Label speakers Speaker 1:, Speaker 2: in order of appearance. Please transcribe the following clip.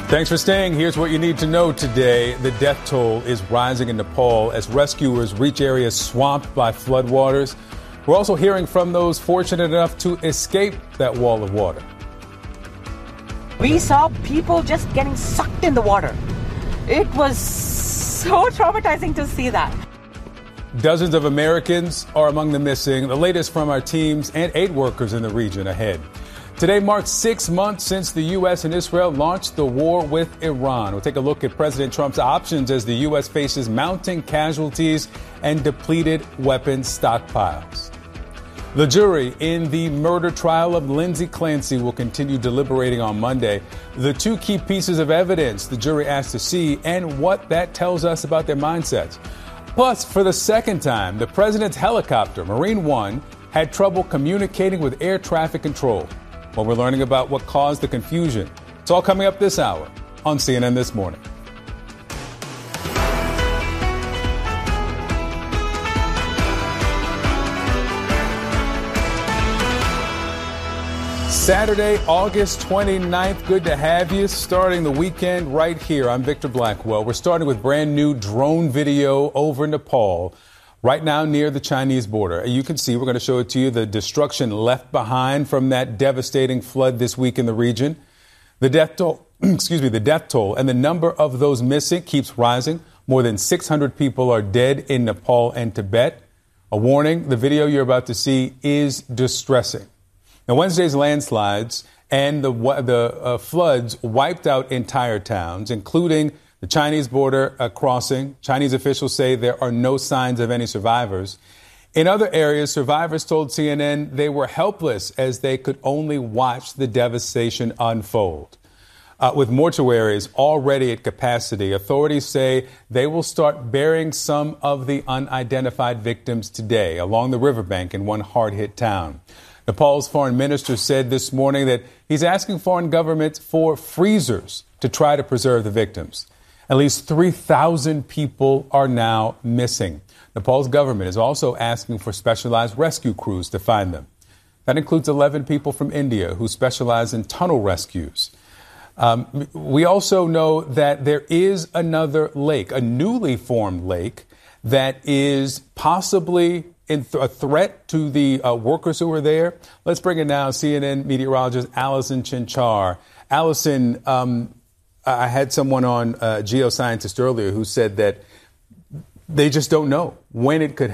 Speaker 1: Thanks for staying. Here's what you need to know today. The death toll is rising in Nepal as rescuers reach areas swamped by floodwaters. We're also hearing from those fortunate enough to escape that wall of water.
Speaker 2: We saw people just getting sucked in the water. It was so traumatizing to see that.
Speaker 1: Dozens of Americans are among the missing. The latest from our teams and aid workers in the region ahead. Today marks 6 months since the U.S. and Israel launched the war with Iran. We'll take a look at President Trump's options as the U.S. faces mounting casualties and depleted weapons stockpiles. The jury in the murder trial of Lindsay Clancy will continue deliberating on Monday. The two key pieces of evidence the jury asked to see and what that tells us about their mindsets. Plus, for the second time, the president's helicopter, Marine One, had trouble communicating with air traffic control. Well, we're learning about what caused the confusion. It's all coming up this hour on CNN This Morning. Saturday, August 29th. Good to have you. Starting the weekend right here. I'm Victor Blackwell. We're starting with brand new drone video over Nepal. Right now near the Chinese border. You can see, we're going to show it to you, the destruction left behind from that devastating flood this week in the region. The death toll, the death toll and the number of those missing keeps rising. More than 600 people are dead in Nepal and Tibet. A warning, the video you're about to see is distressing. Now, Wednesday's landslides and the floods wiped out entire towns, including the Chinese border crossing. Chinese officials say there are no signs of any survivors. In other areas, survivors told CNN they were helpless as they could only watch the devastation unfold. With mortuaries already at capacity, authorities say they will start burying some of the unidentified victims today along the riverbank in one hard-hit town. Nepal's foreign minister said this morning that he's asking foreign governments for freezers to try to preserve the victims. At least 3,000 people are now missing. Nepal's government is also asking for specialized rescue crews to find them. That includes 11 people from India who specialize in tunnel rescues. We also know that there is another lake, a newly formed lake, that is possibly a threat to the workers who are there. Let's bring in now CNN meteorologist Allison Chinchar. Allison, I had someone on, a geoscientist earlier, who said that they just don't know when it could